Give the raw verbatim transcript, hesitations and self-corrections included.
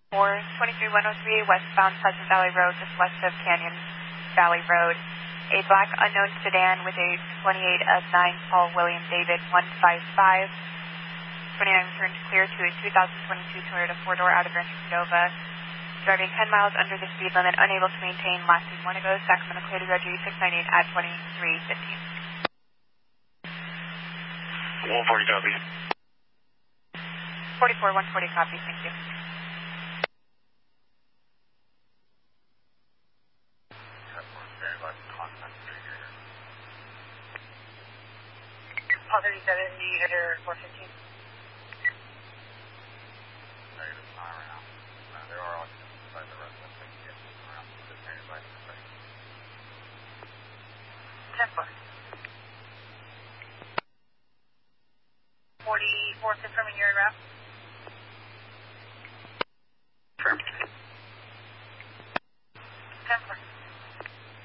four twenty-three one oh three westbound Pleasant Valley Road, just west of Canyon Valley Road. A black unknown sedan with a twenty-eight of nine Paul William David one five five. twenty-nine returned clear to a two thousand twenty-two Toyota four-door out of Rancho Cordova. Driving ten miles under the speed limit, unable to maintain, last seen one ago, Sacramento clear to Reggie six ninety-eight at twenty-three fifteen. one forty copy. forty-four one forty copy, thank you. Paul thirty-seven, the header four fifteen. Negative, not right now. Uh, there are all inside the rest of the thing around the same by the way. ten four. forty-four, confirming your route. Confirmed. ten four.